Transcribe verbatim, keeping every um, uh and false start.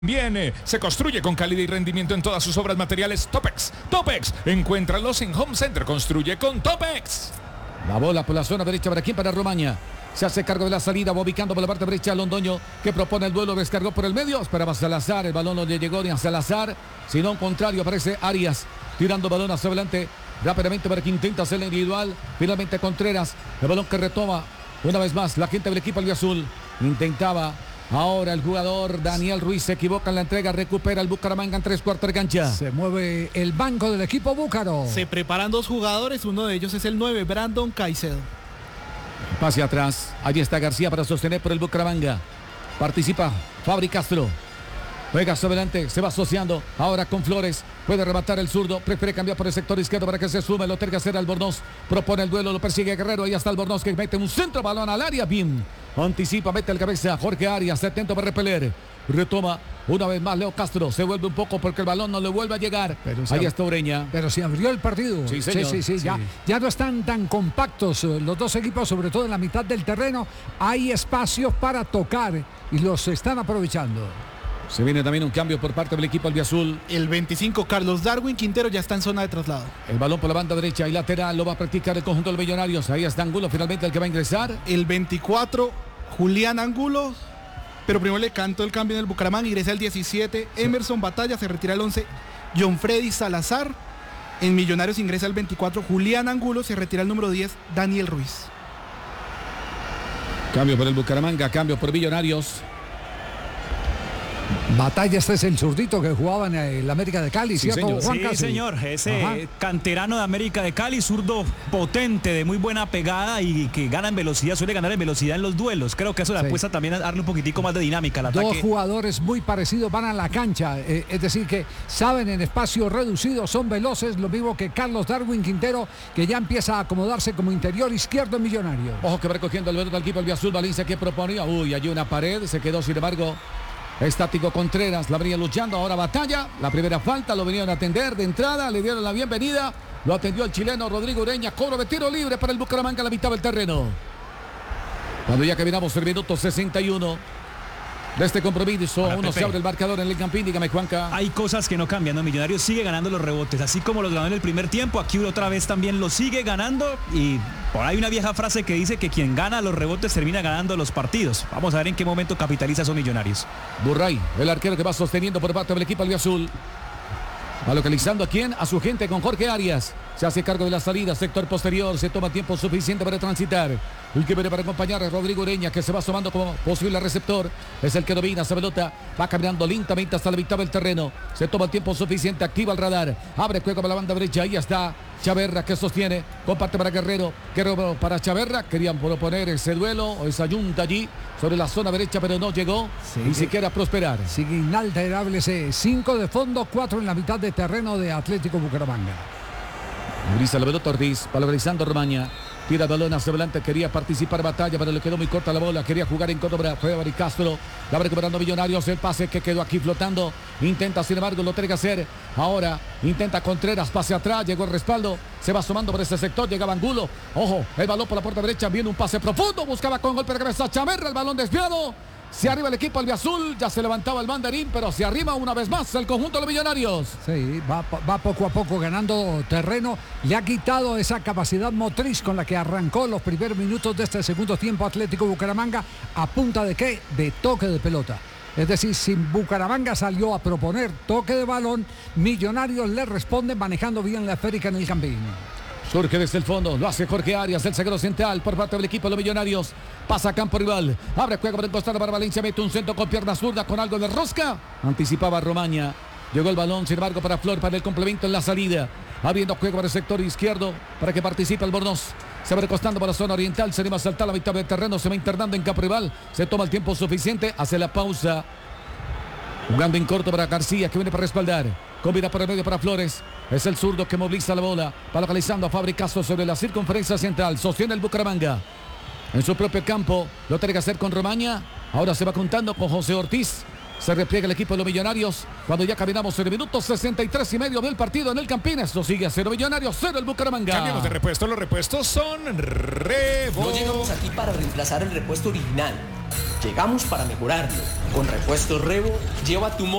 Bien, eh, se construye con calidad y rendimiento en todas sus obras materiales. Topex, Topex, encuéntralos en Home Center. Construye con Topex. La bola por la zona derecha, ¿para quién? Para Romaña. Se hace cargo de la salida, va ubicando por la parte derecha a Londoño, que propone el duelo, descargó por el medio, esperaba Salazar, el balón no le llegó ni a Salazar, sino al contrario, aparece Arias, tirando balón hacia adelante, rápidamente para que intenta hacer el individual, finalmente Contreras, el balón que retoma, una vez más, la gente del equipo albiazul, intentaba, ahora el jugador Daniel Ruiz se equivoca en la entrega, recupera el Bucaramanga en tres cuartos de cancha. Se mueve el banco del equipo búcaro. Se preparan dos jugadores, uno de ellos es el nueve, Brandon Caicedo. Pase atrás, allí está García para sostener por el Bucaramanga. Participa Fabri Castro. Juega hacia adelante, se va asociando ahora con Flores. Puede rematar el zurdo, prefiere cambiar por el sector izquierdo para que se sume. Lo tenga que hacer Albornoz. Propone el duelo, lo persigue Guerrero. Ahí está Albornoz que mete un centro, balón al área. Bien, anticipa, mete el cabeza. Jorge Arias, atento para repeler. Retoma una vez más Leo Castro. Se vuelve un poco porque el balón no le vuelve a llegar. Pero ahí está Ureña. Pero se abrió el partido. Sí, señor. Sí, sí, sí. Sí. Ya, ya no están tan compactos los dos equipos, sobre todo en la mitad del terreno. Hay espacios para tocar y los están aprovechando. Se viene también un cambio por parte del equipo albiazul. El veinticinco, Carlos Darwin Quintero, ya está en zona de traslado. El balón por la banda derecha y lateral lo va a practicar el conjunto de los Millonarios. Ahí está Angulo, finalmente el que va a ingresar. El veinticuatro, Julián Angulo. Pero primero le canto el cambio en el Bucaramanga. Ingresa el diecisiete, Emerson Batalla. Se retira el once, John Freddy Salazar. En Millonarios ingresa el veinticuatro, Julián Angulo. Se retira el número diez, Daniel Ruiz. Cambio por el Bucaramanga, cambio por Millonarios. Batalla, este es el zurdito que jugaba en el América de Cali, Sí, ¿cierto, señor. Juan Sí, Casi? señor, ese Ajá. canterano de América de Cali, zurdo potente, de muy buena pegada y que gana en velocidad, suele ganar en velocidad en los duelos. Creo que eso le Sí. apuesta también a darle un poquitico más de dinámica al Dos ataque. jugadores muy parecidos van a la cancha, eh, es decir que saben en espacio reducido, son veloces, lo mismo que Carlos Darwin Quintero, que ya empieza a acomodarse como interior izquierdo en Millonarios. Ojo que va recogiendo el verde del equipo albiazul. Valencia que proponía. Uy, allí una pared. Se quedó, sin embargo, estático Contreras. La venía luchando. Ahora Batalla. La primera falta. Lo venían a atender de entrada. Le dieron la bienvenida. Lo atendió el chileno Rodrigo Ureña. Cobro de tiro libre para el Bucaramanga a la mitad del terreno. Cuando ya caminamos el minuto sesenta y uno de este compromiso, Ahora, uno Pepe. se abre el marcador en el Campín. Dígame, Juanca. Hay cosas que no cambian, ¿no? Millonarios sigue ganando los rebotes, así como los ganó en el primer tiempo, aquí otra vez también lo sigue ganando y por ahí una vieja frase que dice que quien gana los rebotes termina ganando los partidos. Vamos a ver en qué momento capitaliza esos Millonarios. Burray, el arquero que va sosteniendo por parte del equipo albiazul. Va localizando a quién, a su gente con Jorge Arias. Se hace cargo de la salida, sector posterior, se toma tiempo suficiente para transitar. El que viene para acompañar es Rodrigo Ureña, que se va sumando como posible receptor. Es el que domina esa pelota, va caminando lentamente hasta la mitad del terreno. Se toma el tiempo suficiente, activa el radar. Abre juego para la banda derecha, ahí está Chaverra que sostiene, comparte para Guerrero. Guerrero para Chaverra, querían proponer ese duelo o esa yunta allí sobre la zona derecha, pero no llegó Sí, ni que- siquiera a prosperar. Sigue inalterable ese cinco de fondo, cuatro en la mitad de terreno de Atlético Bucaramanga. Brisa la pelota Ortiz, va localizando Romaña. Tira el balón hacia adelante, quería participar Batalla, pero le quedó muy corta la bola. Quería jugar en contra, fue Fabri Castro. La va recuperando Millonarios, el pase que quedó aquí flotando. Intenta, sin embargo, lo tiene que hacer. Ahora intenta Contreras, pase atrás, llegó el respaldo. Se va sumando por ese sector, llegaba Angulo. Ojo, el balón por la puerta derecha, viene un pase profundo. Buscaba con golpe de cabeza Chaverra, el balón desviado. Se arriba el equipo albiazul, ya se levantaba el banderín, pero se arriba una vez más el conjunto de los Millonarios. Sí, va, va poco a poco ganando terreno. Le ha quitado esa capacidad motriz con la que arrancó los primeros minutos de este segundo tiempo Atlético Bucaramanga. ¿A punta de qué? De toque de pelota. Es decir, si Bucaramanga salió a proponer toque de balón, Millonarios le responde manejando bien la esférica en el campín. Surge desde el fondo, lo hace Jorge Arias, el zaguero central por parte del equipo de los Millonarios. Pasa a campo rival, abre juego por el costado para Valencia, mete un centro con pierna zurda con algo de rosca. Anticipaba Romaña, llegó el balón, sin embargo, para Flor, para el complemento en la salida. Abriendo juego para el sector izquierdo para que participe Albornoz. Se va recostando para la zona oriental, se anima a saltar la mitad del terreno, se va internando en campo rival. Se toma el tiempo suficiente, hace la pausa. Jugando en corto para García, que viene para respaldar. Combina por el medio para Flores. Es el zurdo que moviliza la bola. Va localizando a Fabri Castro sobre la circunferencia central. Sostiene el Bucaramanga. En su propio campo. Lo tiene que hacer con Romaña. Ahora se va contando con José Ortiz. Se repliega el equipo de los Millonarios. Cuando ya caminamos en el minuto sesenta y tres y medio del partido en el Campín. Esto sigue a cero Millonarios, cero el Bucaramanga. Cambiamos de repuesto. Los repuestos son Revo. No llegamos aquí para reemplazar el repuesto original. Llegamos para mejorarlo. Con Repuestos Rebo, lleva tu moto